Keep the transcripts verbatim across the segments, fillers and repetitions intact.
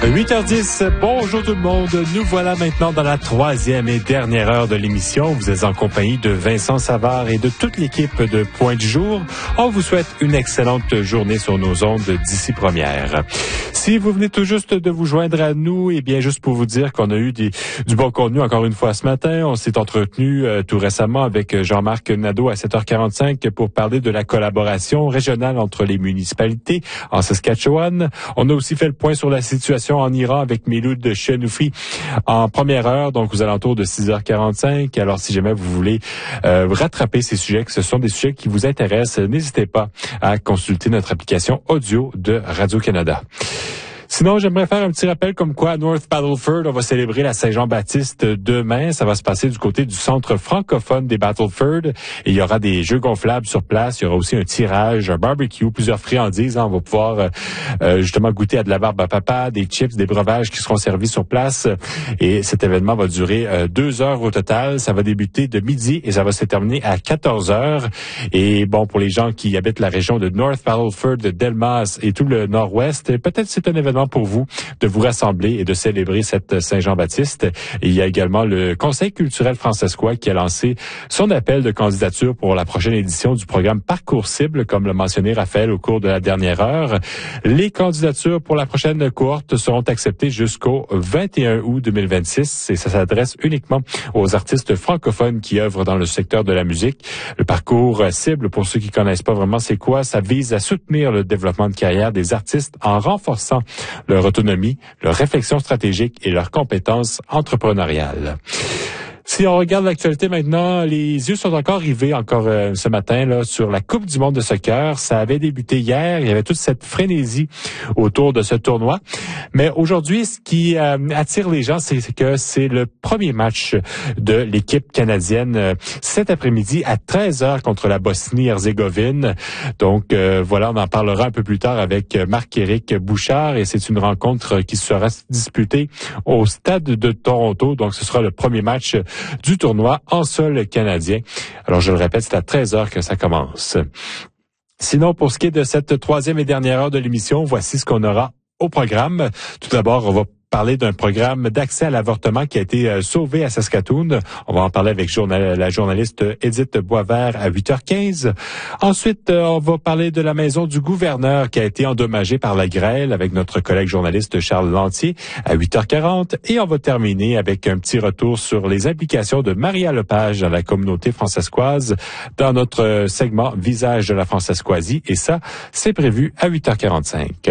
huit heures dix, bonjour tout le monde. Nous voilà maintenant dans la troisième et dernière heure de l'émission. Vous êtes en compagnie de Vincent Savard et de toute l'équipe de Point du Jour. On vous souhaite une excellente journée sur nos ondes d'ici première. Si vous venez tout juste de vous joindre à nous, eh bien juste pour vous dire qu'on a eu des, du bon contenu encore une fois ce matin. On s'est entretenu euh, tout récemment avec Jean-Marc Nadeau à sept heures quarante-cinq pour parler de la collaboration régionale entre les municipalités en Saskatchewan. On a aussi fait le point sur la situation en Iran avec Miloud Chenoufi en première heure, donc aux alentours de six heures quarante-cinq. Alors, si jamais vous voulez euh, rattraper ces sujets, que ce sont des sujets qui vous intéressent, n'hésitez pas à consulter notre application audio de Radio-Canada. Sinon, j'aimerais faire un petit rappel comme quoi à North Battleford, on va célébrer la Saint-Jean-Baptiste demain. Ça va se passer du côté du centre francophone des Battleford. Et il y aura des jeux gonflables sur place. Il y aura aussi un tirage, un barbecue, plusieurs friandises. Hein. On va pouvoir euh, justement goûter à de la barbe à papa, des chips, des breuvages qui seront servis sur place. Et cet événement va durer euh, deux heures au total. Ça va débuter de midi et ça va se terminer à quatorze heures. Et bon, pour les gens qui habitent la région de North Battleford, de Delmas et tout le nord-ouest, peut-être c'est un événement pour vous de vous rassembler et de célébrer cette Saint-Jean-Baptiste. Et il y a également le Conseil culturel francescois qui a lancé son appel de candidature pour la prochaine édition du programme Parcours Cible, comme l'a mentionné Raphaël au cours de la dernière heure. Les candidatures pour la prochaine cohorte seront acceptées jusqu'au vingt et un août deux mille vingt-six et ça s'adresse uniquement aux artistes francophones qui œuvrent dans le secteur de la musique. Le Parcours Cible, pour ceux qui connaissent pas vraiment c'est quoi, ça vise à soutenir le développement de carrière des artistes en renforçant leur autonomie, leur réflexion stratégique et leurs compétences entrepreneuriales. Si on regarde l'actualité maintenant, les yeux sont encore rivés encore euh, ce matin là sur la Coupe du monde de soccer. Ça avait débuté hier, il y avait toute cette frénésie autour de ce tournoi. Mais aujourd'hui, ce qui euh, attire les gens, c'est que c'est le premier match de l'équipe canadienne euh, cet après-midi à treize heures contre la Bosnie-Herzégovine. Donc euh, voilà, on en parlera un peu plus tard avec Marc-Éric Bouchard et c'est une rencontre qui sera disputée au Stade de Toronto. Donc ce sera le premier match du tournoi en sol canadien. Alors, je le répète, c'est à treize heures que ça commence. Sinon, pour ce qui est de cette troisième et dernière heure de l'émission, voici ce qu'on aura au programme. Tout d'abord, on va parler d'un programme d'accès à l'avortement qui a été euh, sauvé à Saskatoon. On va en parler avec journal, la journaliste Edith Boisvert à huit heures quinze. Ensuite, euh, on va parler de la maison du gouverneur qui a été endommagée par la grêle avec notre collègue journaliste Charles Lantier à huit heures quarante. Et on va terminer avec un petit retour sur les implications de Maria Lepage dans la communauté francescoise dans notre segment Visage de la Francescoisie. Et ça, c'est prévu à huit heures quarante-cinq.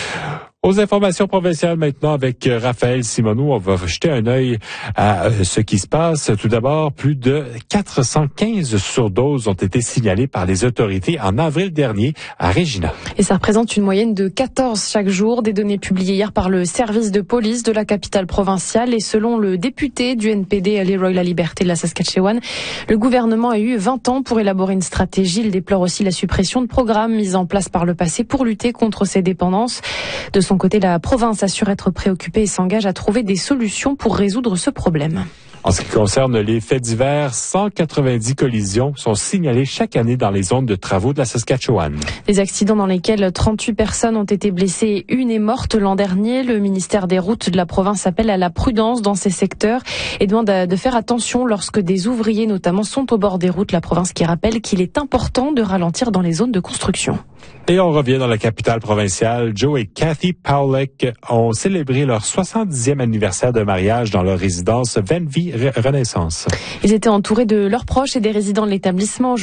Aux informations provinciales maintenant avec Raphaël Simoneau, on va jeter un œil à ce qui se passe. Tout d'abord, plus de quatre cent quinze surdoses ont été signalées par les autorités en avril dernier à Regina. Et ça représente une moyenne de quatorze chaque jour, des données publiées hier par le service de police de la capitale provinciale. Et selon le député du N P D, Leroy Laliberté de la Saskatchewan, le gouvernement a eu vingt ans pour élaborer une stratégie. Il déplore aussi la suppression de programmes mis en place par le passé pour lutter contre ces dépendances. De son côté, la province assure être préoccupée et s'engage à trouver des solutions pour résoudre ce problème. En ce qui concerne les faits divers, cent quatre-vingt-dix collisions sont signalées chaque année dans les zones de travaux de la Saskatchewan. Des accidents dans lesquels trente-huit personnes ont été blessées et une est morte l'an dernier. Le ministère des Routes de la province appelle à la prudence dans ces secteurs et demande de faire attention lorsque des ouvriers notamment sont au bord des routes. La province qui rappelle qu'il est important de ralentir dans les zones de construction. Et on revient dans la capitale provinciale. Joe et Kathy Powlek ont célébré leur soixante-dixième anniversaire de mariage dans leur résidence Venvie Renaissance. Ils étaient entourés de leurs proches et des résidents de l'établissement.